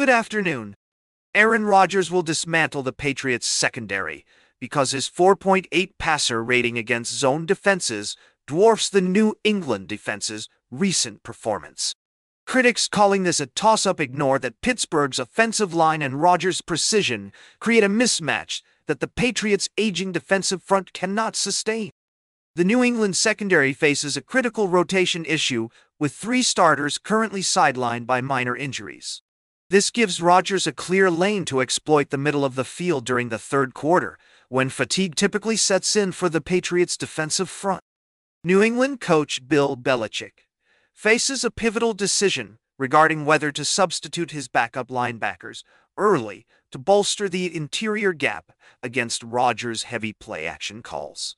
Good afternoon. Aaron Rodgers will dismantle the Patriots' secondary because his 4.8 passer rating against zone defenses dwarfs the New England defense's recent performance. Critics calling this a toss-up ignore that Pittsburgh's offensive line and Rodgers' precision create a mismatch that the Patriots' aging defensive front cannot sustain. The New England secondary faces a critical rotation issue with 3 starters currently sidelined by minor injuries. This gives Rodgers a clear lane to exploit the middle of the field during the third quarter, when fatigue typically sets in for the Patriots' defensive front. New England coach Bill Belichick faces a pivotal decision regarding whether to substitute his backup linebackers early to bolster the interior gap against Rodgers' heavy play-action calls.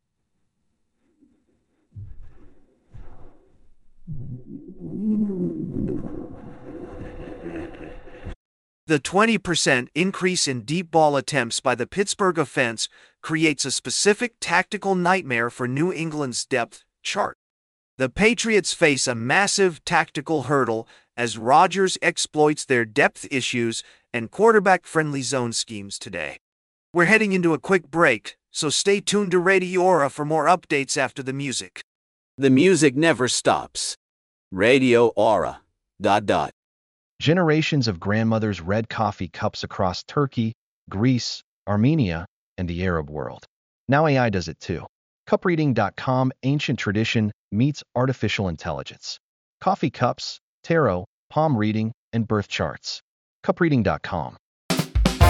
The 20% increase in deep ball attempts by the Pittsburgh offense creates a specific tactical nightmare for New England's depth chart. The Patriots face a massive tactical hurdle as Rodgers exploits their depth issues and quarterback-friendly zone schemes today. We're heading into a quick break, so stay tuned to Radio Aura for more updates after the music. The music never stops. Radio Aura. ... Generations of grandmothers read coffee cups across Turkey, Greece, Armenia, and the Arab world. Now AI does it too. Cupreading.com, ancient tradition meets artificial intelligence. Coffee cups, tarot, palm reading, and birth charts. Cupreading.com.